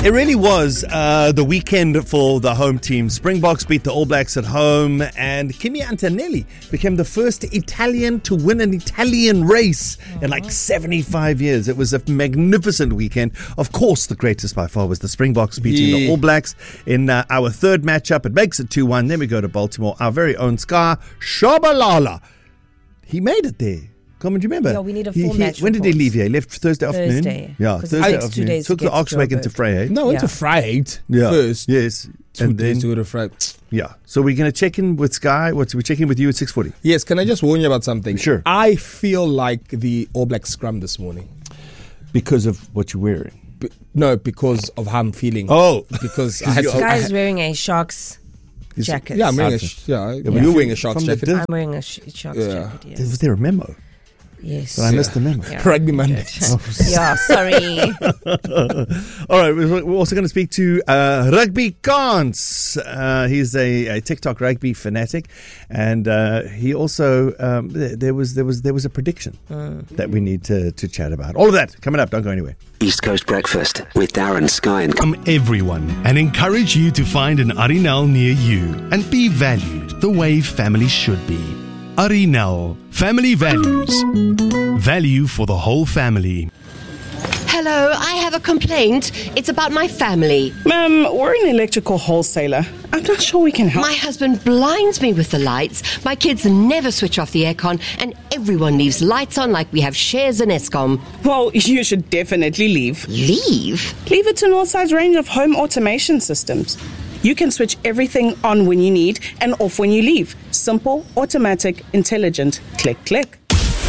It really was the weekend for the home team. Springboks beat the All Blacks at home, and Kimi Antonelli became the first Italian to win an Italian race in like 75 years. It was a magnificent weekend. Of course, the greatest by far was the Springboks beating the All Blacks in our third matchup. It makes it 2-1. Then we go to Baltimore. Our very own Scar Shabalala. He made it there. Comment, do you remember? Yeah, we need a full match When did he report. leave here? He left Thursday afternoon? Thursday. Yeah, Thursday takes 2 afternoon. days to Took the get to Oxwagon to Joburg. Vryheid. No, I went to Yeah. Vryheid Yeah. first. Yes. 2 days to go to Vryheid. Yeah. So we're going to check in with Sky. We check in with you at 6:40. Yes, can I just warn you about something? Sure. I feel like the All Black scrum this morning. Because of what you're wearing. No, because of how I'm feeling. Oh. Because I had you- to... Guy is wearing a Sharks Is- jacket. Yeah, I'm wearing Okay. you're wearing a Sharks From the jacket. I'm wearing a Sharks jacket, yes. Was there a memo? Yes. But I missed the memo. Yeah. Rugby Monday. Yeah, sorry. All right, we're also going to speak to Rugby Kans. He's a TikTok rugby fanatic, and he also there was a prediction that we need to chat about. All of that coming up. Don't go anywhere. East Coast Breakfast with Darren, Sky and Everyone and encourage you to find an Arinal near you and be valued the way family should be. Arinal, family values. Value for the whole family. Hello, I have a complaint. It's about my family. Ma'am, we're an electrical wholesaler. I'm not sure we can help. My husband blinds me with the lights. My kids never switch off the aircon, and everyone leaves lights on like we have shares in Eskom. Well, you should definitely leave. Leave? Leave it to Northside's range of home automation systems. You can switch everything on when you need and off when you leave. Simple, automatic, intelligent. Click, click.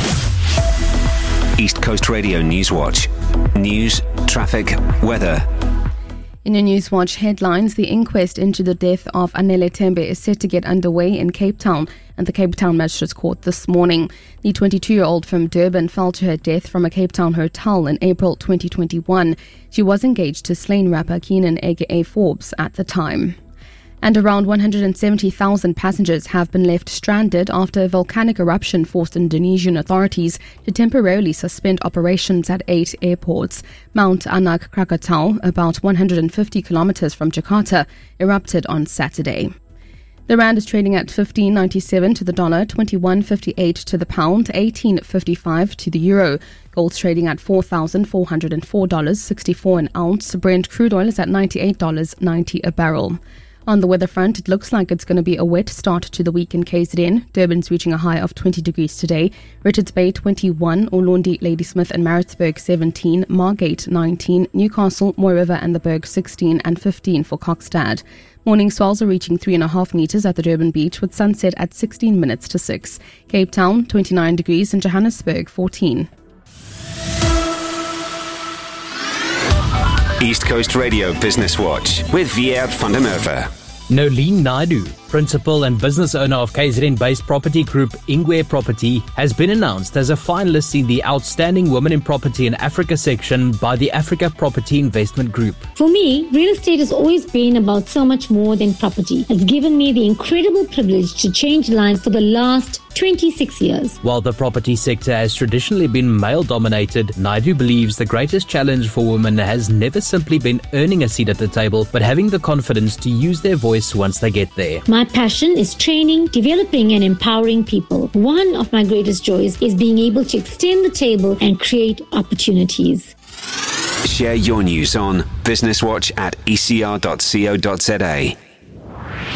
East Coast Radio Newswatch. News, traffic, weather. In your Newswatch headlines, the inquest into the death of Anele Tembe is set to get underway in Cape Town and the Cape Town Magistrates Court this morning. The 22-year-old from Durban fell to her death from a Cape Town hotel in April 2021. She was engaged to slain rapper Keenan aka Forbes at the time. And around 170,000 passengers have been left stranded after a volcanic eruption forced Indonesian authorities to temporarily suspend operations at 8 airports. Mount Anak Krakatau, about 150 kilometers from Jakarta, erupted on Saturday. The rand is trading at 15.97 to the dollar, 21.58 to the pound, 18.55 to the euro. Gold's trading at $4,404.64 an ounce. Brent crude oil is at $98.90 a barrel. On the weather front, it looks like it's going to be a wet start to the week in KZN. Durban's reaching a high of 20 degrees today. Richards Bay 21, Ulundi, Ladysmith and Maritzburg 17, Margate 19, Newcastle, Moy River and the Berg 16 and 15 for Kokstad. Morning swells are reaching 3.5 meters at the Durban beach with sunset at 16 minutes to 6. Cape Town 29 degrees and Johannesburg 14. East Coast Radio Business Watch with Vier van der Merwe. Nolene Naidu, principal and business owner of KZN-based property group Ingwe Property, has been announced as a finalist in the Outstanding Women in Property in Africa section by the Africa Property Investment Group. For me, real estate has always been about so much more than property. It's given me the incredible privilege to change lives for the last 26 years. While the property sector has traditionally been male-dominated, Naidu believes the greatest challenge for women has never simply been earning a seat at the table, but having the confidence to use their voice once they get there. My passion is training, developing and empowering people. One of my greatest joys is being able to extend the table and create opportunities. Share your news on Business Watch at ecr.co.za.